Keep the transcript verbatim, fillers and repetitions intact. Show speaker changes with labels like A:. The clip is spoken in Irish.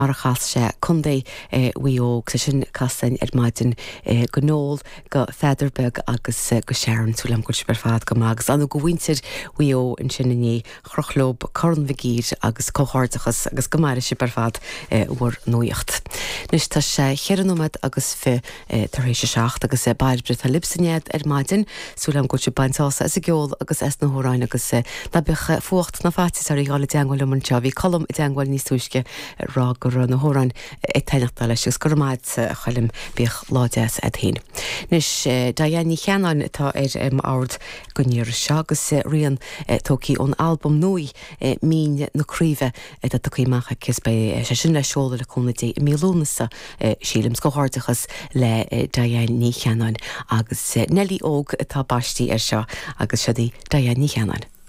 A: mar a chas sé chundé bhuióg sa sin casan ar maidin go nóil go feidirbeg agus go searan túlam go super fad go agus an go bhaintir bhuió in sin ní chrochlób corn vigír agus cóhardachas agus go mar super fad war nóocht. Nus tá sé cheannomad agus fi taréis seach agus sé bailbre a lipsannéad ar maidin súlam go se baintása is a geol agus es na hóráin agus na bech fucht na fatis ar gála deanghil man se bhí colm i deanghil níos túisce rá gur na hóráin ag taineachta leis gus gur maid chalim bích láideas a thain. Nus da dhéanaí cheanán tá ar am áard go níor se agus rion tócí ón album nui mín naríomh a tuíimecha cis be sé sin le seola le cónadí mílúnasa sílim scóhardachas le da dhéanaí cheanán agus Nelly óg tá baistí ar seo agus siadí da dhéanaí cheanán.